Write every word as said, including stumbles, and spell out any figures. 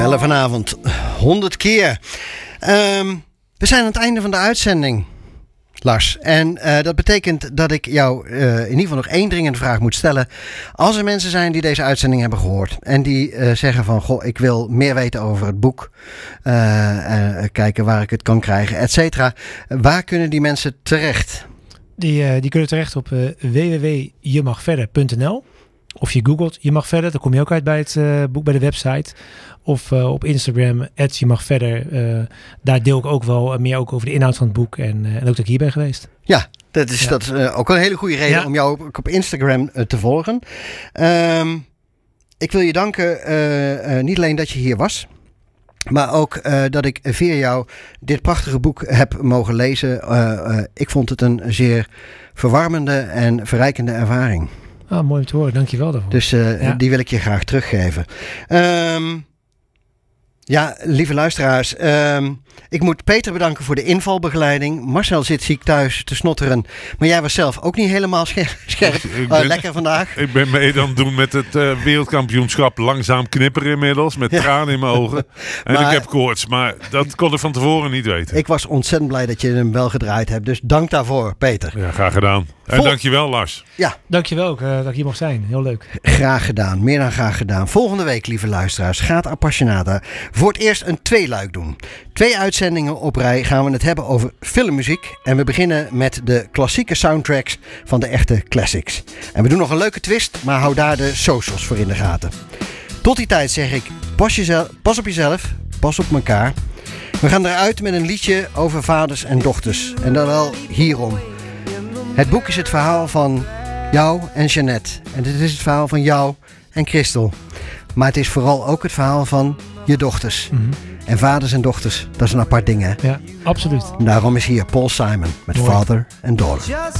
Bellen vanavond honderd keer. Um, we zijn aan het einde van de uitzending, Lars. En uh, dat betekent dat ik jou uh, in ieder geval nog één dringende vraag moet stellen. Als er mensen zijn die deze uitzending hebben gehoord en die uh, zeggen van, goh, ik wil meer weten over het boek, uh, uh, kijken waar ik het kan krijgen, et cetera. Waar kunnen die mensen terecht? Die, uh, die kunnen terecht op uh, w w w punt je mag verder punt n l. Of je googelt Je Mag Verder, dan kom je ook uit bij het uh, boek, bij de website. Of uh, op Instagram, at Je Mag Verder. Uh, daar deel ik ook wel uh, meer ook over de inhoud van het boek. En, uh, en ook dat ik hier ben geweest. Ja, dat is, ja. Dat is uh, ook een hele goede reden ja. om jou op, op Instagram uh, te volgen. Um, ik wil je danken, uh, uh, niet alleen dat je hier was, maar ook uh, dat ik via jou dit prachtige boek heb mogen lezen. Uh, uh, ik vond het een zeer verwarmende en verrijkende ervaring. Ah, mooi om te horen. Dank je wel daarvoor. Dus uh, ja. die wil ik je graag teruggeven. Um, ja, lieve luisteraars. Um, ik moet Peter bedanken voor de invalbegeleiding. Marcel zit ziek thuis te snotteren. Maar jij was zelf ook niet helemaal scherp. scherp. Ben, uh, lekker vandaag. Ik ben mee aan het doen met het uh, wereldkampioenschap. Langzaam knipperen inmiddels. Met ja. tranen in mijn ogen. En maar, ik heb koorts. Maar dat kon ik van tevoren niet weten. Ik was ontzettend blij dat je hem wel gedraaid hebt. Dus dank daarvoor, Peter. Ja, graag gedaan. En Vol- dankjewel, Lars. Ja. Dankjewel ook uh, dat ik hier mocht zijn. Heel leuk. Graag gedaan. Meer dan graag gedaan. Volgende week, lieve luisteraars, gaat Appassionata voor het eerst een tweeluik doen. Twee uitzendingen op rij gaan we het hebben over filmmuziek. En we beginnen met de klassieke soundtracks van de echte classics. En we doen nog een leuke twist, maar hou daar de socials voor in de gaten. Tot die tijd zeg ik, pas, jezelf, pas op jezelf, pas op elkaar. We gaan eruit met een liedje over vaders en dochters. En dan wel hierom. Het boek is het verhaal van jou en Jeannette. En het is het verhaal van jou en Christel. Maar het is vooral ook het verhaal van je dochters. Mm-hmm. En vaders en dochters, dat is een apart ding, hè? Ja, absoluut. En daarom is hier Paul Simon met Mooi. Father and Daughter.